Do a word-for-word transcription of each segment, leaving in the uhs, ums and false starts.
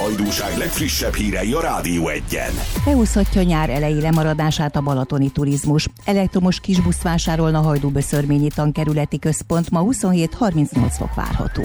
hajdúság legfrissebb hírei a Rádió Egyen. Behozhatja nyár elejé lemaradását a balatoni turizmus. Elektromos kisbuszt vásárolna Hajdúböszörményi Tankerületi Központ, ma huszonhét harmincnyolc fok várható.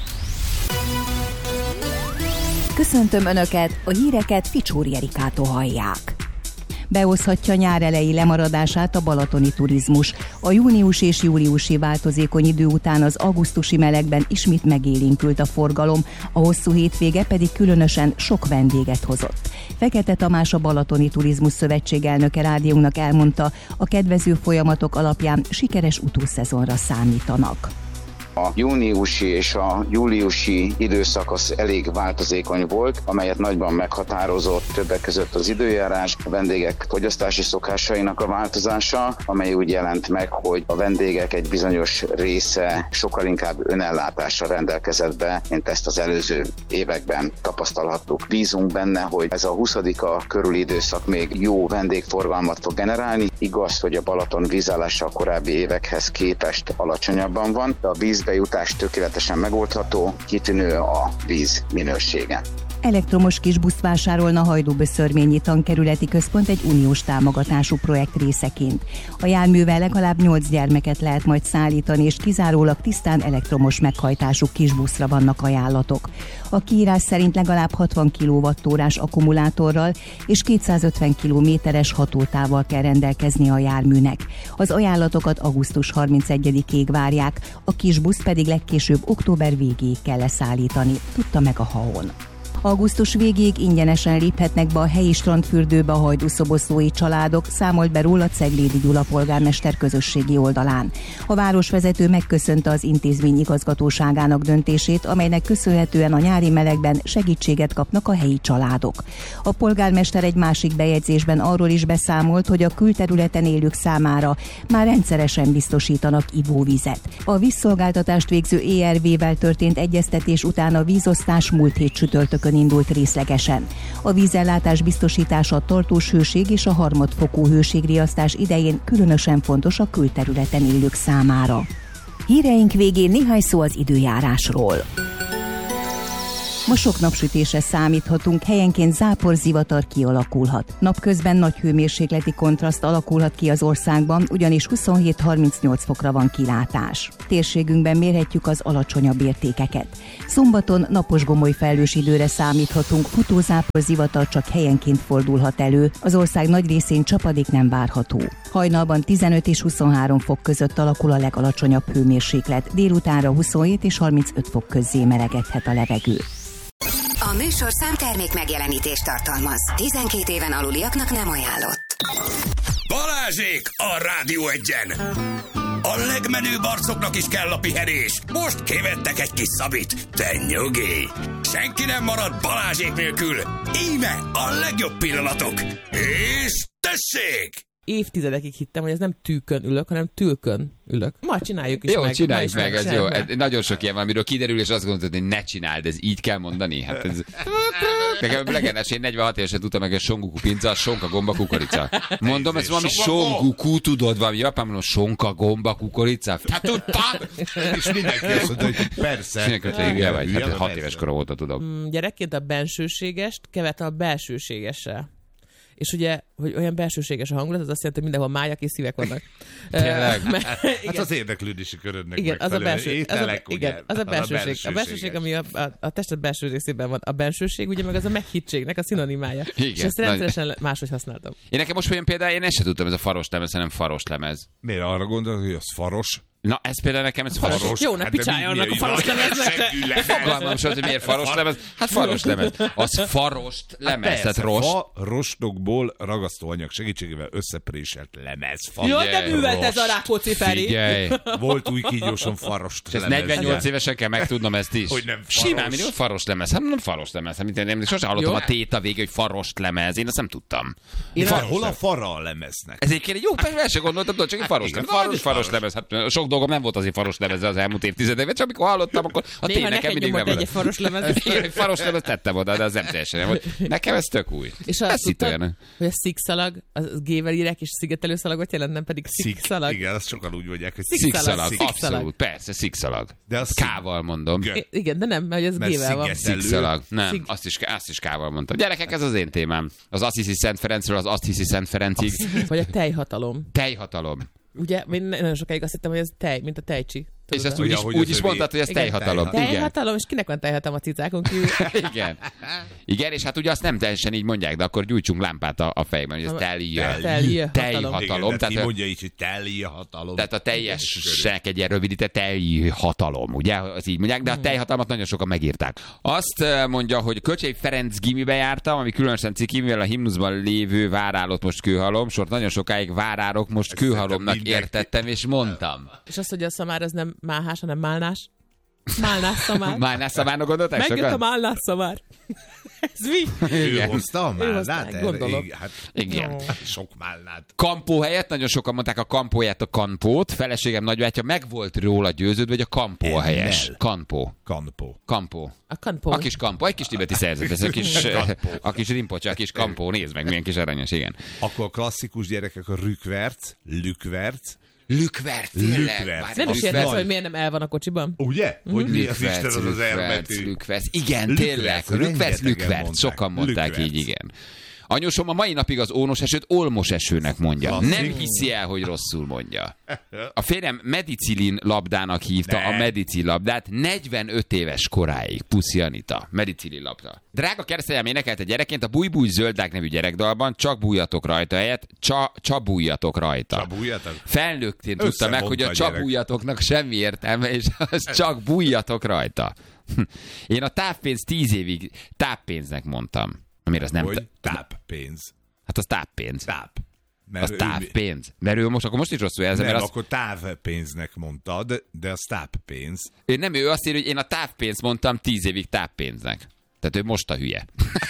Köszöntöm Önöket, a híreket Ficsóri Erikától hallják. Behozhatja nyár elejé lemaradását a balatoni turizmus. A június és júliusi változékony idő után az augusztusi melegben ismét megélénkült a forgalom, a hosszú hétvége pedig különösen sok vendéget hozott. Fekete Tamás, a Balatoni Turizmus Szövetség elnöke rádiónknak elmondta, a kedvező folyamatok alapján sikeres utószezonra számítanak. A júniusi és a júliusi időszak az elég változékony volt, amelyet nagyban meghatározott többek között az időjárás, a vendégek fogyasztási szokásainak a változása, amely úgy jelent meg, hogy a vendégek egy bizonyos része sokkal inkább önellátással rendelkezett be, mint ezt az előző években tapasztalhattuk. Bízunk benne, hogy ez a huszadika körüli időszak még jó vendégforgalmat fog generálni. Igaz, hogy a Balaton vízállása a korábbi évekhez képest alacsonyabban van, de a vízbejutás tökéletesen megoldható, kitűnő a víz minősége. Elektromos kisbuszt vásárolna Hajdúböszörményi Tankerületi Központ egy uniós támogatású projekt részeként. A járművel legalább nyolc gyermeket lehet majd szállítani, és kizárólag tisztán elektromos meghajtású kisbuszra vannak ajánlatok. A kiírás szerint legalább hatvan kilowattórás akkumulátorral és kétszázötven kilométeres hatótávval kell rendelkezni a járműnek. Az ajánlatokat augusztus harmincegyedikéig várják, a kisbusz pedig legkésőbb október végéig kell leszállítani, tudta meg a há-on. Augusztus végéig ingyenesen léphetnek be a helyi strandfürdőbe a hajdúszoboszlói családok, számolt be róla Ceglédi Gyula polgármester közösségi oldalán. A városvezető megköszönte az intézmény igazgatóságának döntését, amelynek köszönhetően a nyári melegben segítséget kapnak a helyi családok. A polgármester egy másik bejegyzésben arról is beszámolt, hogy a külterületen élők számára már rendszeresen biztosítanak ivóvizet. A vízszolgáltatást végző é er vé-vel történt egyeztetés után a vízosztás múlt hét csütörtökön indult részlegesen. A vízellátás biztosítása a tartós hőség és a harmadfokú hőségriasztás idején különösen fontos a külterületen élők számára. Híreink végén néhány szó az időjárásról. Ma sok napsütésre számíthatunk, helyenként záporzivatar kialakulhat. Napközben nagy hőmérsékleti kontraszt alakulhat ki az országban, ugyanis huszonhét harmincnyolc fokra van kilátás. Térségünkben mérhetjük az alacsonyabb értékeket. Szombaton napos gomoly felhős időre számíthatunk, futózáporzivatar csak helyenként fordulhat elő, az ország nagy részén csapadék nem várható. Hajnalban tizenöt és huszonhárom fok között alakul a legalacsonyabb hőmérséklet, délutánra huszonhét és harmincöt fok közzé melegedhet a levegő. A műsorszám termék megjelenítést tartalmaz. tizenkét éven aluliaknak nem ajánlott. Balázsék a Rádió Egyen! A legmenőbb arcoknak is kell a pihenés. Most kivettek egy kis szabit. De nyugi! Senki nem marad Balázsék nélkül. Íme a legjobb pillanatok. És tessék! Évtizedekig hittem, hogy ez nem tűkön ülök, hanem tülkön ülök. Ma csináljuk is jó, meg. Jó, csináljuk meg, ez jó. Meg. Nagyon sok ilyen van, amiről kiderül, és azt gondolod, hogy ne csináld, ez így kell mondani. Hát ez... Nekem legendás, én negyvenhat évesen tudtam meg, hogy songuku pinca, a sonka gomba kukorica. Mondom, ez valami songuku, tudod, valami japán mondom, sonka gomba kukorica. Hát tudtam! És mindenki azt mondta, hogy persze. Igen, vagy, hát hat éves korom óta tudom. Mm, gyerekként a bensőségest kevetem a belsőségessel. És ugye, hogy olyan belsőséges a hangulat, az azt jelenti, hogy mindenhol májak és szívek vannak. Tényleg? Hát az érdeklődési körödnek igen, az a belső, ételek, az a, ugye? igen, az a belsőség. A belsőség, ami a, a, a tested belső részében van. A bensőség, ugye meg az a meghittségnek a szinonimája. Igen, és ezt rendszeresen nagy... máshogy használtam. Én nekem most olyan például, én ezt sem tudtam, ez a faros lemez, hanem faros lemez. Miért arra gondolod, hogy az faros? Na, ez például nekem ez faros. faros. Jó, ne hát picsáljanak a faros lemeznek. Fogalmam sem, hogy miért faros lemez. Hát faros lemez. Az farost lemez, tehát rost. Farostokból ragasztóanyag segítségével összepréselt lemez. Jó, de művelt ez a Rákóczi Feri. Figyelj. Volt új kígyóson farost lemez. Ez negyvennyolc évesen kell megtudnom ezt is. Hogy nem faros. Simán, mindig faros lemez. Hát nem faros lemez. Hát, én sosem hallottam a téta vége, hogy farost lemez. Én azt nem tudtam. Far, hol a fara a lemeznek? Ez egy jó, persze, el sem gondoltam, csak egy faros lemez. Faros, faros lemez. Hát sok dolgom nem volt azért faros lemezre az elmúlt évtizedekben, csak amikor hallottam, akkor a néha nekem mindig nem volt. Egy faros lemez. Faros lemez tettem oda, de az nem teljesen nem. Nekem ez tök új. És azt tudtad, hogy a szikszalag, az G-vel írják, és szigetelőszalagot jelent, nem pedig szikszalag. Igen, azt sokan úgy mondják, hogy szikszalag. Abszolút, persze, szikszalag. De az K-val mondom. Igen, de nem, mert ez G-vel van. Szikszalag. Nem, azt is, azt is K-val mondtam. Gyerekek, ez az én témám. Az azt hiszi Szent Ferencről, az azt hiszi Szent Ferencig. Vagy a tejhatalom. Tejhatalom. Ugye, én nagyon sokáig azt hittem, hogy ez tej, mint a tejcsi. És ezt úgy is, úgy is mondtad, hogy ez igen, tejhatalom. Tejhatalom, és kinek van tejhatalom a cicákon kívül? Igen. Igen, és hát ugye azt nem teljesen így mondják, de akkor gyújtsunk lámpát a, a fejben, hogy ez telje. Tejhatalom. Tehát ki mondja így, hogy teljehatalom. Tehát a teljesnek egy ilyen rövidített tejhatalom, ugye? Az így mondják, de a tejhatalmat nagyon sokan megírták. Azt mondja, hogy Kölcsei Ferenc gimibe jártam, ami különösen ciki, mivel a himnuszban lévő várálott most kőhalom, sort nagyon sokáig várárok, most kőhalomnak értettem, és mondtam. És azt, hogy a szamár az nem máhás, hanem málnás. Málnás szamár. Málnás szamárnak gondolták sokan? Megjött a málnás szamár. Ez mi? Ő hozta a málnát? Gondolom. Hát, igen. Oh. Sok málnát. Kampó helyett nagyon sokan mondták a kampóját, a kanpót. Feleségem nagybátyja meg volt róla győződve, hogy a kampó a helyes. Kampó. Kampó. Kampó. A kampó. A kis kampó. Egy kis tibeti szerzet. Ez a kis, a kis rimpocsa, a kis kampó. Nézd meg, milyen kis aranyos, igen. Akkor a klasszikus gyerekek a rükverc, lükverc. Lükverc, tényleg. Nem is értem, hogy miért nem el van a kocsiban. Ugye? Hogy mi az Isten az az elbetű. Lükverc, igen, tényleg. Lükverc, lükverc. Sokan mondták így, igen. Anyósom a mai napig az ónos esőt olmos esőnek mondja. Klasszik. Nem hiszi el, hogy rosszul mondja. A férjem medicilin labdának hívta ne. a medicin labdát negyvenöt éves koráig. Puszi Anita. Medicilin labda. Drága keresztanyám énekelte gyerekként a Búj-búj zöldák nevű gyerekdalban, csak bújjatok rajta helyett, csa, csabújjatok rajta. Csabújjatok? Felnőttén tudta meg, hogy a, a csabújjatoknak semmi értelme, és az csak bújjatok rajta. Én a távpénz tíz évig távpénznek mondtam. Amire az nem... Hogy táppénz. Hát az táppénz. Táp. Az távpénz. Mert ő most, akkor most is rosszul jelzem. Nem, mert az... akkor távpénznek mondtad, de az táppénz. Ő nem, ő azt írja, hogy én a távpénzt mondtam tíz évig táppénznek. Tehát ő most a hülye.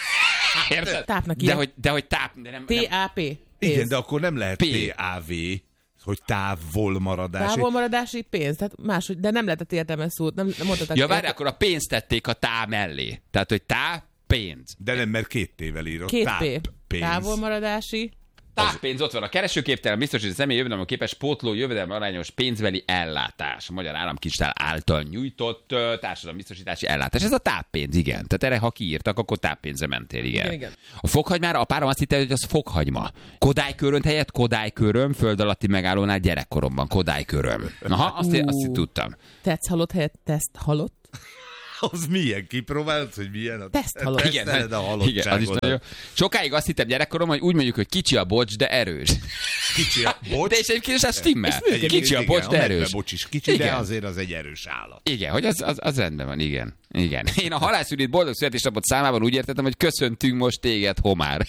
Érted? Tápnak de hogy, de hogy táp... De nem, T A P. Igen, de akkor nem lehet T A V, hogy távolmaradási. Távolmaradási pénz, tehát máshogy, de nem lehetett értelmes szót. Nem, nem mondtad, ja, várj, akkor a pénzt tették a tá mellé. Tehát, hogy tá pénz. De nem, mert két tével írott. Két P. Pénz. Távolmaradási. Táppénz, ott van a keresőképtelen, biztos, hogy a személy jövedelem képes pótló jövedelem arányos pénzbeli ellátás. A Magyar Államkincstár által nyújtott uh, társadalombiztosítási ellátás. Ez a táppénz, igen. Tehát erre, ha kiírtak, akkor táppénzre mentél, igen. igen, igen. A fokhagymára a párom azt hitte, hogy az fokhagyma. Kodálykörönt helyett Kodályköröm, föld alatti megállónál gyerekkoromban Kodályköröm. Aha, azt, én, azt tudtam. Tetsz halott helyett teszt halott. Az milyen? Kipróbálod, hogy milyen? A teszt halott. Igen, a halottságot. Sokáig azt hittem gyerekkorom, hogy úgy mondjuk, hogy kicsi a bocs, de erős. Kicsi a bocs. De és egyébként is ez stimmel. Kicsi a bocs, de erős. A bocs is kicsi, igen. De azért az egy erős állat. Igen, hogy az, az, az rendben van, igen. Igen. Én a halászülit boldog születésnapot számában úgy értettem, hogy köszöntünk most téged, homár.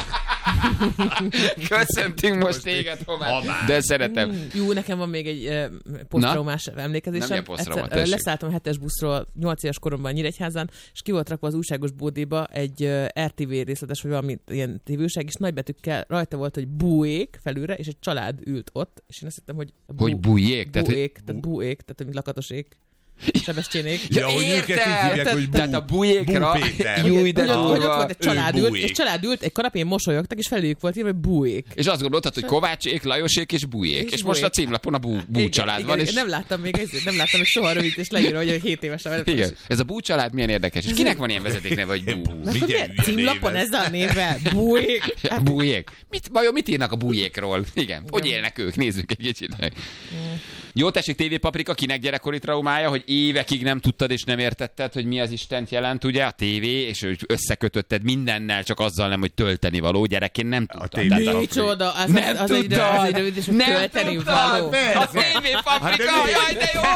Köszöntünk most téged, homár. homár. De szeretem. Jó, nekem van még egy uh, posztraumás emlékezésem. Egyszer, leszálltam a hetes buszról nyolc éves koromban Nyíregyházán, és ki volt rakva az újságos bódéba egy uh, er té vé részletes, vagy valami ilyen tévőság, és nagybetűkkel rajta volt, hogy búék felülre, és egy család ült ott, és én azt hittem, hogy bú, hogy bújék? Tehát, búék, tehát búék, tehát mint lakatosék. Sebescsénék. Ja, hogy őket így hívják, hogy bú, tehát a bújékra. Jó, de ott volt egy család ült, egy család ült, egy kanapén mosolyogtak, és felőjük volt írva, hogy bújék. És azt gondoltad, hogy Kovácsék, Lajosék és bújék. És, és most a címlapon a bú, bú család igen, van. Igen, és... nem láttam még ezért, nem láttam még soha rövid, és leírva, hogy hét évesen velem. Igen. Ez a bú család milyen érdekes. És kinek van ilyen vezetékneve, hogy bú? Címlapon ezzel a névvel. Bújék. Bújék. Mit, vajon mit írnak a bújékról? Igen. Hogy élnek ők? Nézzük egy kicsit meg. Jó, tessék, tévépaprika, kinek gyerekkori traumája, hogy évekig nem tudtad és nem értetted, hogy mi az Istent jelent, ugye, a tévé, és összekötötted mindennel, csak azzal nem, hogy tölteni való, gyerekként nem tudtad. A micsoda, az, nem az, egy rövid, és tölteni való. A tévépaprika, jaj, de jó!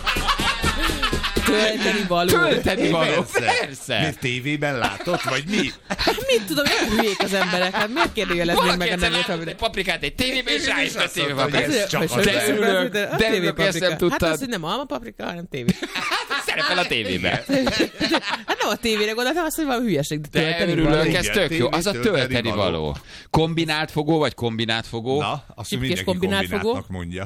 Tölteni való. Tölteni való, persze. Miért tévében látott, vagy mi? Hát mit tudom, hogy hülyék az emberek, hát miért kérdőjeleznék meg a nevét? Egy paprikát egy tévében, és rájött a tévépaprika. De ülök, de ülök, ezt nem tudtad. Hát az, hogy nem almapaprika, hanem tévé. Hát szerepel a tévében. Hát nem a tévére gondoltam, azt, hogy valami hülyeség. De örülök, ez tök jó. Az a tölteni való. Kombinált fogó, vagy kombinált fogó? Na, azt mindenki kombinátnak mondja.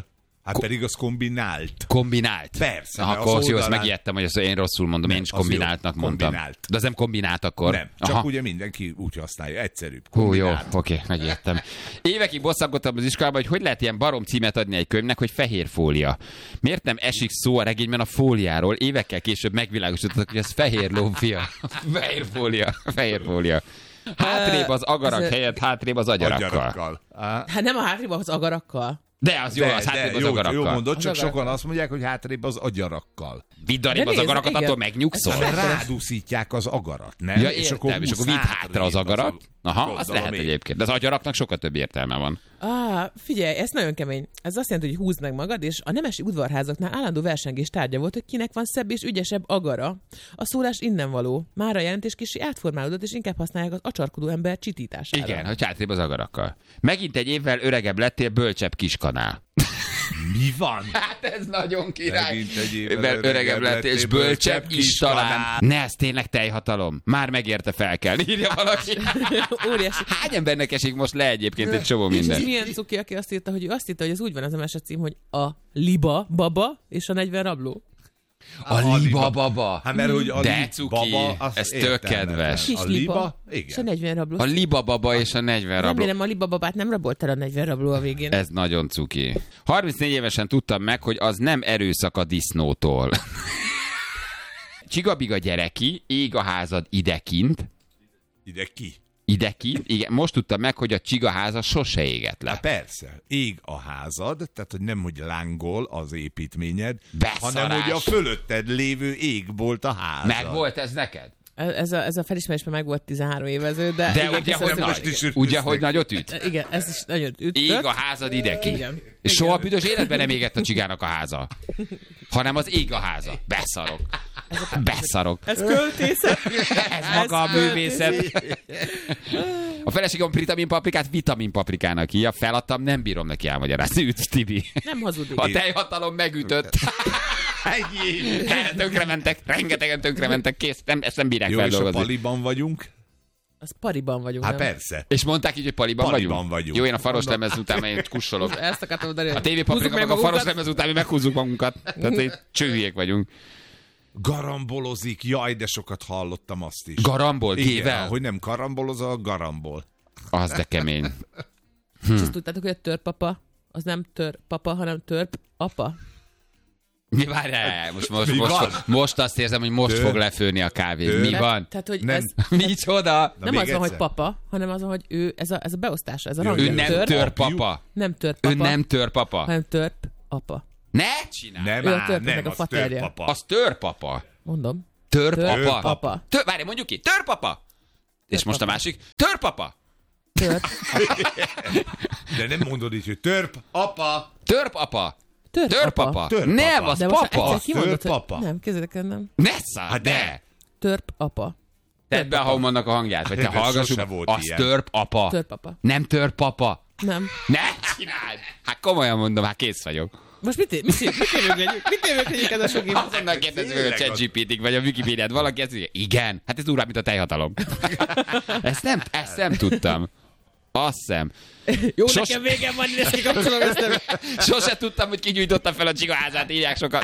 Hát pedig az kombinált. Kombinált? Persze. Aha, akkor az jó, azt megijedtem, hogy azt én rosszul mondom, nem, én is kombináltnak mondtam. Kombinált. De az nem kombinált akkor? Nem, csak Aha. ugye mindenki úgy használja, egyszerűbb. Hú, jó, oké, megijedtem. Évekig bosszankodtam az iskolában, hogy hogy lehet ilyen barom címet adni egy könyvnek, hogy fehér fólia. Miért nem esik szó a regényben a fóliáról? Évekkel később megvilágosítottak, hogy ez fehér lófia. Fehér fólia, fehér fólia. Hátrébb az agarak ez helyett, hátrébb az agyarakkal. agyarakkal. Hát nem a hátrébb az agarakkal. De az jó, de, az hátrébb az jó, agarakkal. Jó mondod, csak sokan azt mondják, hogy hátrébb az agyarakkal. Vidd arrébb az agarakat, igen. Attól megnyugszol. Rádúszítják az agarat, nem? Ja, és akkor, és akkor vidd hátra az agarat. Aha, az lehet még. Egyébként. De az agyaraknak sokkal több értelme van. Ah, figyelj, ez nagyon kemény. Ez azt jelenti, hogy húzd meg magad, és a nemesi udvarházaknál állandó versengés tárgya volt, hogy kinek van szebb és ügyesebb agara. A szólás innen való. Már a jelentés kicsi átformálódott, és inkább használják az acsarkodó ember csitítására. Igen, hogy hátrébb az agarakkal. Megint egy évvel öregebb lettél, bölcsebb kiskanál. Mi van? Hát ez nagyon király. Évvel öregebb lettél, és bölcsebb is talán. Ne, ez tényleg teljhatalom. Már megérte fel kell. Írja valaki. Óriási. Hány embernek esik most le egyébként egy csomó minden? És milyen cuki, aki azt írta, hogy ő azt írta, hogy ez úgy van az a mesecím, hogy a liba baba és a negyven rabló. A, a liba baba. Hát mert hogy a de cuki, baba, ez tök kedves. Kis a liba, igen. És a negyven rabló. A liba baba és a negyven rabló. Remélem a liba babát nem rabolt el a negyven rabló a végén. Ez nagyon cuki. harmincnégy évesen tudtam meg, hogy az nem erőszak a disznótól. Csigabiga gyereki, ég a házad idekint. Ide ki? Idekint, igen. Most tudtam meg, hogy a csigaháza sose égett le. Hát persze. Ég a házad, tehát hogy nem, hogy lángol az építményed, Beszarás. hanem, hogy a fölötted lévő égbolt a házad. Meg volt ez neked? Ez a, ez a felismerésben meg volt tizenhárom évező, de... De igen, ugye, hogy, nagy, ugye hogy nagyot üt? Igen, ez is nagyon ütött. Ég a házad idekint. Igen. És soha büdös életben nem égett a csigának a háza. Hanem az ég a háza. Beszarok. Beszarok. Ez költészet. Ez maga a művészet. A feleségem vitaminpaprikát vitaminpaprikának hívja. Feladtam, nem bírom neki elmagyarázni. Üt, Tibi. Nem hazudik. A teljhatalom megütött. Tönkrementek, rengetegen tönkrementek, kész, nem, ezt nem bírják jó, feldolgozni. Jó, és a paliban vagyunk? Az pariban vagyunk. Hát nem? Persze. És mondták így, hogy paliban, paliban vagyunk? vagyunk. Jó, én a faros lemez után én kussolok. Ezt akartam mondani. A tévépaprika meg a faros lemez után mi meghúzzuk magunkat. Tehát így csőhülyék vagyunk. Garambolozik, jaj, de sokat hallottam azt is. Garambol, igen, gével? hogy nem karambolozol, garambol. Az de kemény. Hm. És azt tudtátok, hogy a törpapa, az nem törpapa, hanem törp apa? Mi várjál? Most, most, most, most, most azt érzem, hogy most Tör. fog lefőni a kávé. Tör. Mi van? Tehát, hogy nem. Ez, micsoda? Nem az egyszer. Van, hogy papa, hanem az van, hogy ő, ez a, ez a beosztása, ez a rang. Ő nem tör, tör papa. Nem tör papa. Ő nem tör papa. Hanem törp apa. Ne csinálj! Nem, ő á, a nem, a az tör papa. Az tör papa. Mondom. Tör papa. Tör papa. Tör, várj, mondjuk ki. Tör papa. Tör És most papa. A másik. Tör papa. Törp. De nem mondod így, hogy törp apa. Törp apa. Törp, Törp papa. papa. Törp nem, papa. az de papa. Az törp papa. Nem, kézzétek el, nem. Ne szá, de. Törp apa. Tedd be a Haumannak a hangját, vagy te hallgassuk. Az ilyen. törp apa. Törp apa. Nem törp papa. Nem. Ne csináld. Hát komolyan mondom, hát kész vagyok. Most mit, mit, mit évőködjük? Mit évőködjük ez a sok év? Azonnal kérdező, hogy a ChatGPT-t vagy a Wikipédiát valaki ezt mondja, igen, hát ez durvább, mint a teljhatalom. ezt, nem, ezt nem tudtam. Azt hiszem. Jó, Sos... nekem végem van, ezt kikapcsolom ezt. Sose tudtam, hogy kigyújtotta fel a csigaházát, írják sokat.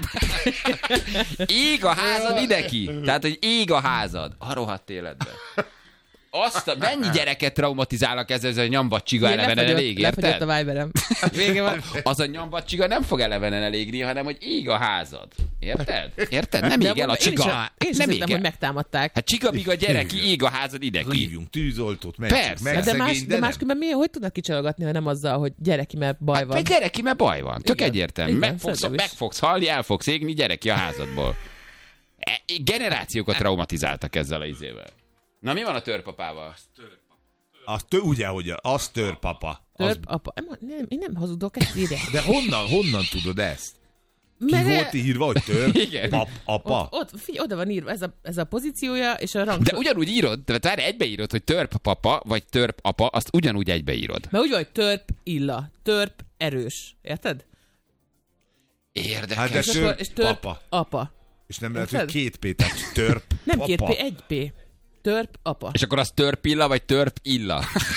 Ég a házad ide ki. Tehát, hogy ég a házad. A rohadt életben. Azt a, mennyi gyereket traumatizálnak ezzel, ez a nyambat csiga elevenen elég, érted? Lefagyott a Viberem. Vége van. Az a nyambat csiga nem fog elevenen elégni, hanem hogy ég a házad. Érted? Érted? Nem ég el a csiga. Én is nem hittem, hogy megtámadták. Hát csigabiga gyereki, ég a házad ide ki. Hívjunk tűzoltót, mentsük meg. De, más, de másképpen miért, hogy tudnak kicsalogatni, ha nem azzal, hogy gyereki, mert baj van? Hát gyereki, mert baj van. Tök egyértelmű. Meg fogsz, meg fogsz halni, el fogsz égni, gyereki a házadból. Generációkat traumatizáltak ezzel a izével. Na, mi van a törpapával? Az tör, ugye, hogy az törpapa. Törpapa. Az... Nem, én nem hazudok, ezt írják. De honnan, honnan tudod ezt? Ki Mere... volt írva, hogy törpapa? Ott, ott, figyelj, oda van írva, ez a, ez a pozíciója, és a rang. De ugyanúgy írod, tehát várj, egybeírod, hogy törpapa, vagy törpapa, azt ugyanúgy egybeírod. Mert úgy van, hogy törp illa, törp erős. Érted? Érdekes. Hát de és, törp, akkor, és törp apa. apa. És nem lehet, hogy két P, tehát törp Nem papa. két P, egy P. Törp apa. És akkor az törp illa, vagy törp illa?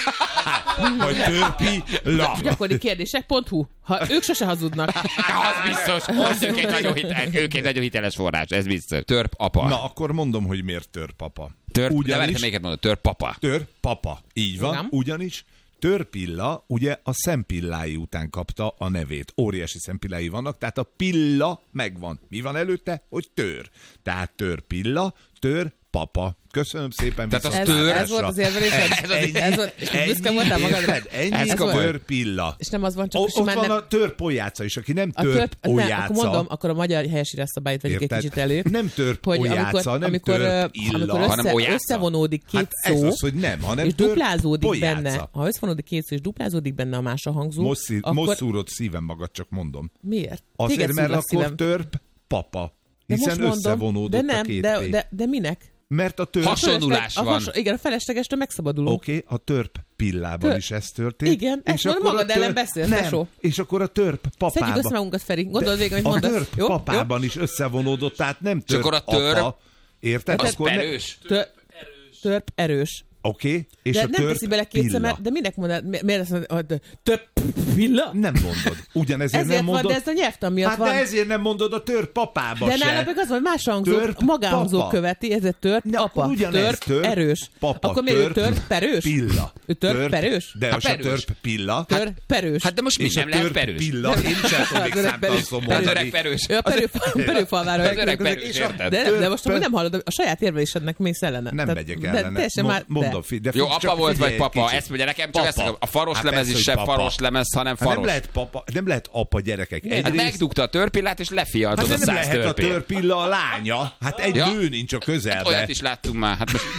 Vagy törpilla. Gyakori kérdések pont hu. Ha ők sose hazudnak. Az biztos. Az ők egy nagyon, hitel, ők egy nagyon hiteles forrás, ez biztos. Törp apa. Na, akkor mondom, hogy miért törpapa. Törp, ugyanis, de még mondod, törpapa. Törpapa. Így van, nem? Ugyanis törpilla ugye a szempillái után kapta a nevét. Óriási szempillái vannak, tehát a pilla megvan. Mi van előtte? Hogy tör. Tehát törpilla, tör, papa. Köszönöm szépen. Tehát az tör. Ez volt az érvelésed? Ez, ez, ez volt, és büszke voltál magadra? Ennyi törpilla. És nem az van, csak o, ott van nem... a törpolyáca is, aki nem törpolyáca. Akkor mondom, akkor a magyar helyesírás szabályt vegyük egy kicsit elő. Nem törpolyáca, nem törpilla, hanem összevonódik két szó, ez az, hogy nem, hanem és duplázódik benne. Ha összevonódik két szó, és duplázódik benne a más a hangzó, most szúrod szívem magad, csak mondom. Miért? Azért, mert akkor törp papa. Hiszen összevonódott a két de, de, de minek? Mert a törp... Hasonlulás van. A has, igen, a feleslegestől megszabadulunk. Oké, okay, a törp pillában Tör... is ez történt. Igen, és ezt magad törp... ellen beszélsz, nem, tesó. És akkor a törp papában... Szedjük össze magunkat, Feri. Gondold végig, hogy mondasz. A törp jó? papában jó? is összevonódott, tehát nem törp akkor a törp... apa. Érted? Az erős. Ne... Törp... törp erős. Oké, okay, és de a nem teszi bele kétszer, mert, de minek mondod? Miért azt mondod, hogy több pilla? Nem mondod. Ugyanezért ezért nem mondod. Van, de ez a nyelvtan miatt hát van. de ezért nem mondod a tör papába de se. De nála meg az van, hogy más hangzó, magánhangzó követi, ezért tört ne, apa. Ugyanez, tört erős. Papa, akkor miért tört perős? Pilla. Ő tört perős? De az a törp pilla. Tört perős. Hát de most mi sem lehet perős? Pilla. Én sem tudnék számtalanszor mondani. Az öreg perős. Ő a perőfalvára. Az öreg perős, érted? De most nem hallod, a saját érvelésednek mész ellene. Nem megyek ellene. Mondom, jó, apa volt vagy papa, ezt mondja nekem, csak ezt a faros lemez is sem faros lemez, hanem faros. Nem lehet papa, nem lehet apa gyerekek. Hát megdugta a törpillát, és lefialtod a száz törpét. Nem lehet a törpilla a lánya. Hát egy nő nincs a közelben. Olyat is láttunk már. Hát most...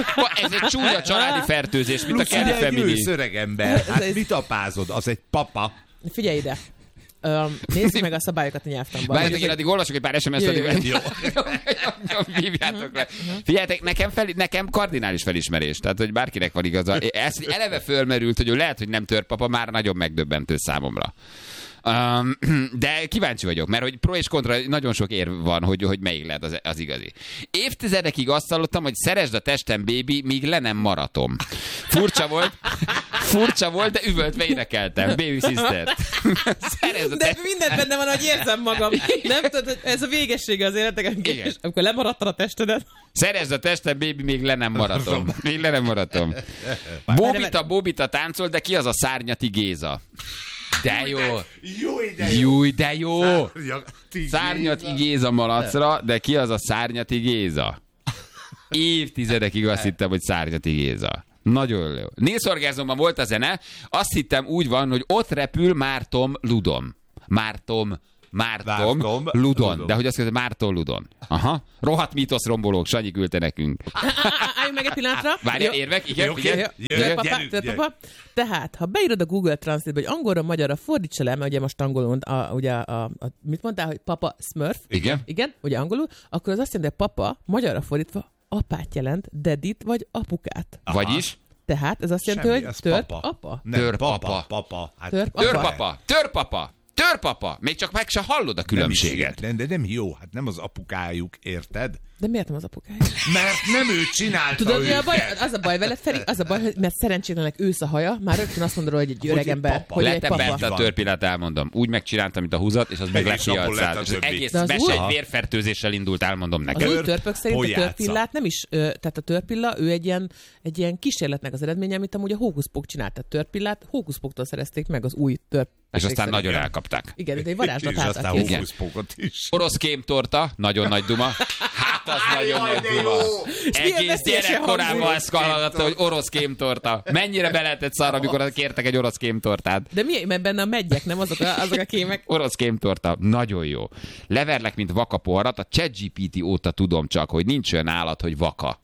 Ez egy csúnya családi fertőzés, mint a Kelly Family. Egy szöreg ember. Hát mit apázod? Az egy papa. Figyelj ide. Um, nézzük meg a szabályokat a nyelvtanban. Várjátok, én addig olvasok egy pár es em es-t, addig jó. Hívjátok le. Figyeljetek, nekem, fel, nekem kardinális felismerés, tehát hogy bárkinek van igaza. Ez eleve fölmerült, hogy lehet, hogy nem törpapa, már nagyon megdöbbentő számomra. Um, de kíváncsi vagyok, mert hogy pro és kontra nagyon sok érv van, hogy, hogy melyik lehet az, az igazi. Évtizedekig azt hallottam, hogy szeresd a testem, baby, míg le nem maratom. Furcsa volt, furcsa volt, de üvöltve énekeltem. Baby sister. De testem. Mindent benne van, hogy érzem magam. Nem tudod, hogy ez a végessége az életeken. És amikor lemaradtad a testedet. Szeresd a testem, baby, még le nem maratom. Még le nem maratom. Bóbita, Bóbita táncol, de ki az a Szárnyati Géza? De jó. Júj, de jó. Szárnyati Géza malacra, de ki az a Szárnyati Géza? Évtizedekig azt hittem, hogy Szárnyati Géza. Nagyon jó. Nélszorgázomban volt a zene, azt hittem úgy van, hogy ott repül Márton Ludon. Márton Márton Ludon. Ludon. De hogy azt mondja, Márton Ludon. Aha. Rohadt mítosz rombolók, Sanyi küldte nekünk. Álljunk meg egy pillanatra. Várjál, érvek? Igen, igen. Tehát, ha beírod a Google Translate-be, hogy angolra, magyarra fordítsa le, mert ugye most angolul, a, ugye a, a, mit mondtál, hogy papa Smurf. Igen. Igen, ugye angolul, akkor az azt jelenti, hogy papa, magyarra fordítva, apát jelent, dedit vagy apukát. Aha. Vagyis? Tehát ez azt jelenti, hogy tört apa. Törpapa. Törpapa. Törpapa. Törpapa! Még csak meg se hallod a különbséget. Nem, de nem jó, hát nem az apukájuk, érted? De miért nem az apukájuk? Mert nem ő csinálta. Tudod, mi a baj? Az a baj veled, Feri, az a baj, mert szerencsétlenek ősz a haja, már rögtön azt mondod, hogy egy öreg ember, hogy egy papa. Lettem a törpillát, elmondom. Úgy megcsináltam, mint a húzat, és az meg lefialcált. És egész mese egy vérfertőzéssel indult, elmondom neked. Az új törpök szerint a törpillát nem is, tehát a törpilla, ő egy ilyen, egy ilyen kísérletnek az eredménye, mint amúgy a hókuszpók csinálta. A törpillát hókuszpóktól szerezték meg az új törp. És aztán nagyon elkapták. Igen, de egy varázslat által is. Orosz kémtorta, nagyon nagy duma. Hát az nagyon nagy duma. Egész gyerekkorában ezt hallgatta, hogy orosz kémtorta. Mennyire be lehetett szarra, amikor kértek egy orosz kémtortát. De mi, mert benne a meggyek, nem azok a, azok a kémek? Orosz kémtorta, nagyon jó. Leverlek, mint vakapoharat, a ChatGPT óta tudom csak, hogy nincs olyan állat, hogy vaka.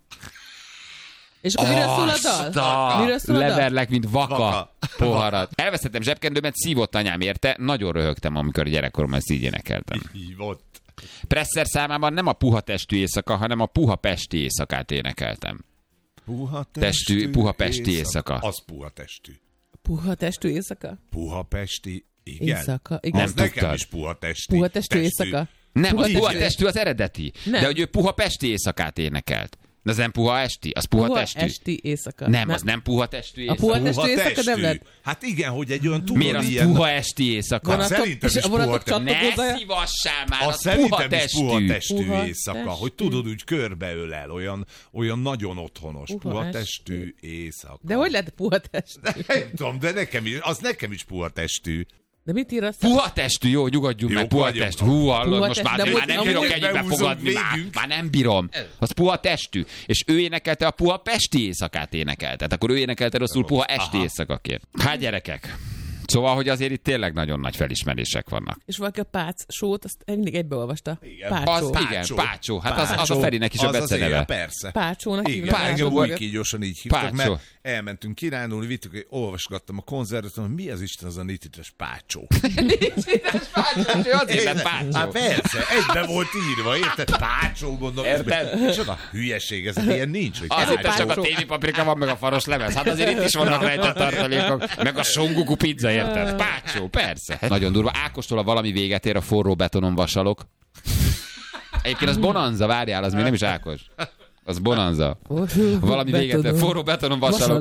És akkor miről szól a dal? Miről szól a dal? Leverlek, mint vaka, vaka poharat. Elvesztettem zsebkendőmet, szívott anyám érte, nagyon röhögtem, amikor gyerekkoromban ezt így énekeltem. Hívott. Presser számában nem a puha testű éjszaka, hanem a puha pesti éjszakát énekeltem. Puha testű, testű puha pesti éjszaka. Az puha testű. Puha testű éjszaka? Puha pesti, igen. Éjszaka, igen. Az nem nekem is puha testű. Puha testű éjszaka? Nem, puha, az puha testű az eredeti. Nem. De hogy ő puha pesti éjszakát énekelt. De az nem puha esti? Az puha, puha testű? esti éjszaka. Nem, az nem puha testű éjszaka. A puha testű éjszaka nem lehet? Hát igen, hogy egy olyan tudod miért az ilyen... puha esti éjszaka? Hát szerintem is puha testű. Ne szívassál már, az puha testű. is puha testű éjszaka, hogy tudod, úgy körbeölel, olyan, olyan nagyon otthonos. Puha, puha testű éjszaka. De hogy lehet puha testű? Nem tudom, de nekem is, az nekem is puha testű. De mit ír azt? Puha testű, jó, nyugodjunk jó, meg, puha testű. Hú, hallod, most már, már nem bírok egyikbe fogadni, már, már nem bírom. Az puha testű. És ő énekelte a puha pesti éjszakát énekelte. Tehát akkor ő énekelte rosszul puha esti éjszakakért. Hát gyerekek. Szóval, hogy azért itt tényleg nagyon nagy felismerések vannak. És valaki a Pác sót, azt mindig egybeolvasta. Pácsó. Az, pácsó. Igen, Pácsó. Hát pácsó. Az, az a Ferinek is a beceneve. Persze. Pácsónak hívnak. Engem úgy kígyósan így hívtak, mert elmentünk kirándulni, vittük, olvasgattam a konzervet, hogy mi az Isten az a nitites Pácsó. Nitites Pácsó, azért lett Pácsó. Hát persze, egybe volt írva, érted? Pácsó, gondolom. Érted? Csak ilyen ez ilyen nincs. Hogy azért csak a tévipaprika van, meg a faros lemez. Hát azért itt is vannak rejtett tartalékok, meg a songuku pizza, érted? Pácsó, persze. Nagyon durva. Ákostól a valami véget ér, a forró betonon vasalok. Egyébként az bonanza, várjál, az még nem is Ákos. Az bonanza. Valami véget ér, forró betonon vasalok.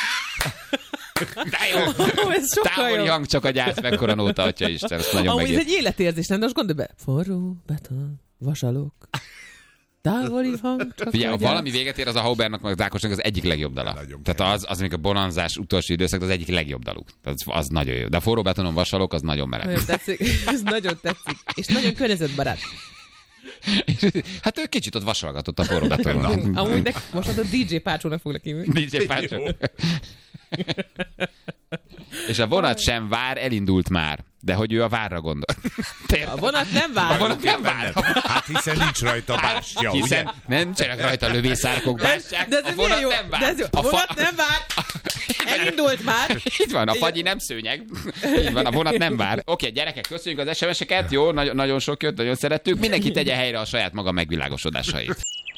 De jó. Távoli hang, csak a gyász, mekkora nóta, atya Isten. Ezt nagyon megér. Ez egy életérzés, nem? De most gondolj be. Forró beton vasalok. Távoli hang, csak Figyelj, a valami véget ér, az a Haubernak, meg az Ákosnak az egyik legjobb dala. Tehát az, az még a bonanzás utolsó időszak, az egyik legjobb daluk. Az, az nagyon jó. De a forró betonon vasalok, az nagyon meleg. Nagyon tetszik. Ez nagyon tetszik. És nagyon környezetbarát. Hát ő kicsit ott vasalgatott a forró betonon. Amúgy de most az a dé dzsé Pácsónak foglak hívni. dé dzsé Pácsó. És a vonat sem vár, elindult már. De hogy ő a várra gondol. A vonat nem vár. A vonat nem vár. Hát hiszen nincs rajta bástya, hiszen ugye? Nem csinálnak rajta lövészárkok, bástyák. De ez a vonat jó. nem vár. De ez jó. A, a vonat fa... nem vár. Elindult már. Itt van, a fagyi nem szőnyeg. Így van, a vonat nem vár. Oké, gyerekek, köszönjük az es em es-eket. Jó, nagyon, nagyon sok jött, nagyon szerettük. Mindenki tegye helyre a saját maga megvilágosodásait.